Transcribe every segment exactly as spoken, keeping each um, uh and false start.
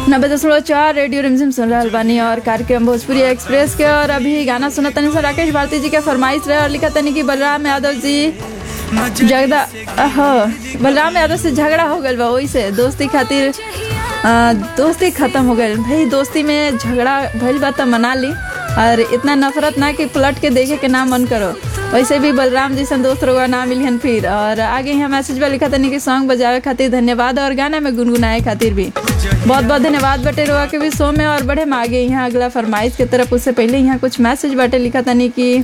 नब्बे दशमलव चार रेडियो रिमझिम सुन रहा बानी और कार्यक्रम भोजपुरी एक्सप्रेस के। और अभी गाना सुना तनी सर राकेश भारती जी के फरमाइश रहे और लिखा तनी कि बलराम यादव जी जगदा हो बलराम यादव से झगड़ा हो गया बा, वही से दोस्ती खातिर आ, दोस्ती खत्म हो गई भाई। दोस्ती में झगड़ा भइल बा त मना ली और इतना नफरत ना कि पलट के देखे के ना मन करो। वैसे भी बलराम जी से दोस्त रोगा ना मिलियन फिर। और आगे यहाँ मैसेज में लिखा तनी कि सॉन्ग बजावे खातिर धन्यवाद और गाना में गुनगुनाए खातिर भी बहुत बहुत धन्यवाद बटे रोआ के भी शो में। और बढ़े में आगे यहाँ अगला फरमाइश की तरफ, उससे पहले यहाँ कुछ मैसेज बटे लिखा तनी कि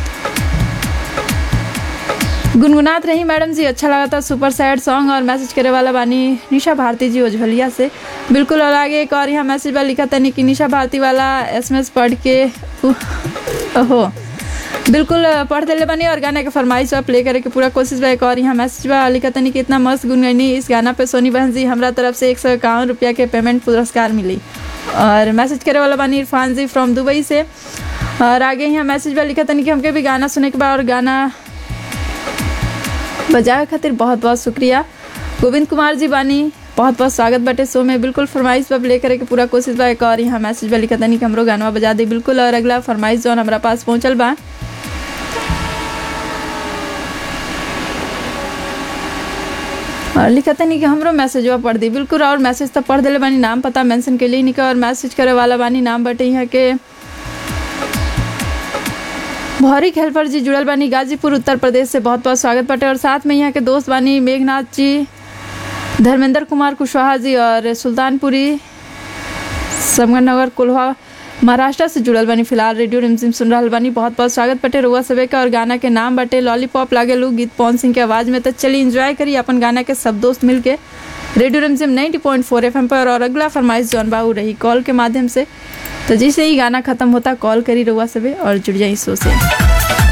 गुनगुनात रही मैडम जी, अच्छा लगा था सुपर सैड सॉन्ग। और मैसेज करे वाला बानी निशा भारती जी ओझलिया से बिल्कुल। और आगे एक और यहाँ मैसेज वाला लिखा तनी कि निशा भारती वाला एसएमएस पढ़ के ओहो बिल्कुल पढ़ दिले बनी और गाने के फरमाइश प्ले करे के पूरा कोशिश बा। एक और यहाँ मैसेज बा लिखा तनी कि इतना मस्त गुनगुनी इस गाना पे सोनी बहन जी हमरा तरफ से एक सौ इक्यावन रुपया के पेमेंट पुरस्कार मिली। और मैसेज करे वाला बानी इरफान जी फ्रॉम दुबई से। और आगे यहाँ मैसेज बा लिखा तनी कि हमके भी गाना सुने के बाद और गाना बजाए खातिर बहुत बहुत शुक्रिया। गोविंद कुमार जी बानी बहुत बहुत स्वागत बटे शो में, बिल्कुल फरमाइश पर प्ले करे के पूरा कोशिश बा। एक और यहाँ मैसेज बा लिखा तनी कि हमरो गाना बजा दे बिल्कुल। और अगला फरमाइश जो हमारा पास पहुँचल बा और लिखा तनी कि हमरो मैसेज पढ़ दी बिल्कुल। और मैसेज तो पढ़ दिले बानी, नाम पता मेंशन के लिए निका। और मैसेज करे वाला बानी नाम बटे यहाँ के भौरी हेल्पर जी जुड़ल बानी गाजीपुर उत्तर प्रदेश से, बहुत बहुत स्वागत बटे। और साथ में यहाँ के दोस्त बानी मेघनाथ जी, धर्मेंद्र कुमार कुशवाहा जी और सुल्तानपुरी समगनगर कोल्हा महाराष्ट्र से जुड़ल बानी। फिलहाल रेडियो रिमझिम सुन रहा बानी, बहुत बहुत स्वागत बटे रुआ सबे का। और गाना के नाम बटे लॉलीपॉप लागे लू, गीत पवन सिंह के आवाज़ में। तो चलिए एंजॉय करिए अपन गाना के सब दोस्त मिल के रेडियो रिमझिम नब्बे पॉइंट चार एफ एम पर। और अगला फरमाइश जौन बाबू रही कॉल के माध्यम से, तो जैसे ही गाना खत्म होता कॉल करी रुआ सबे और जुड़ जाई शो से।